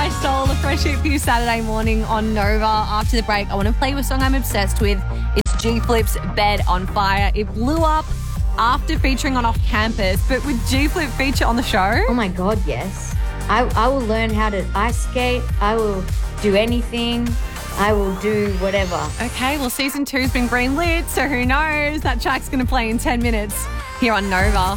My Soul, a fresh hit for you Saturday morning on Nova. After the break, I want to play you a song I'm obsessed with. It's G Flip's Bed on Fire. It blew up after featuring on Off Campus, but would G Flip feature on the show? Oh my God, yes. I will learn how to ice skate. I will do anything. I will do whatever. Okay, well, season 2's been greenlit, so who knows? That track's going to play in 10 minutes here on Nova.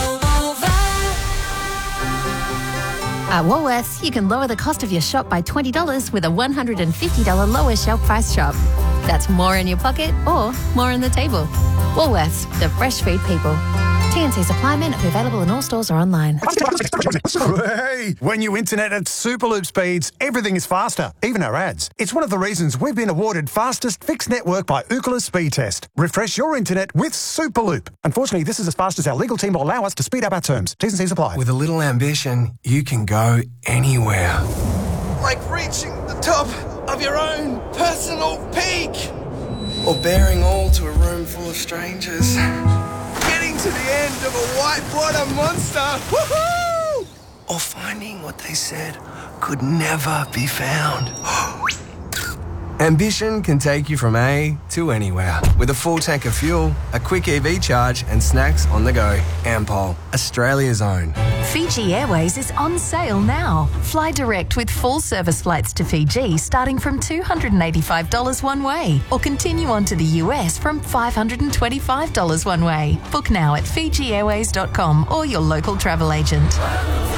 At Woolworths, you can lower the cost of your shop by $20 with a $150 lower shelf price shop. That's more in your pocket or more on the table. Woolworths, the fresh food people. TNC supply may not be available in all stores or online. Hey, when you internet at Superloop speeds, everything is faster, even our ads. It's one of the reasons we've been awarded fastest fixed network by Ookla Speed Test. Refresh your internet with Superloop. Unfortunately, this is as fast as our legal team will allow us to speed up our terms. T's and C's apply. With a little ambition, you can go anywhere. Like reaching the top of your own personal peak. Or bearing all to a room full of strangers. Getting to the end of a whitewater monster. Woohoo! Or finding what they said could never be found. Ambition can take you from A to anywhere. With a full tank of fuel, a quick EV charge, and snacks on the go. Ampol, Australia's own. Fiji Airways is on sale now. Fly direct with full service flights to Fiji starting from $285 one way, or continue on to the US from $525 one way. Book now at FijiAirways.com or your local travel agent.